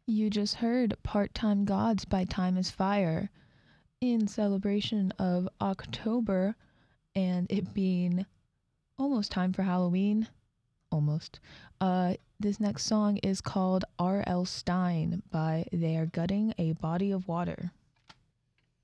You just heard Part Time Gods by Time is Fire in celebration of October and it being almost time for Halloween. Almost. This next song is called R.L. Stein by They Are Gutting a Body of Water.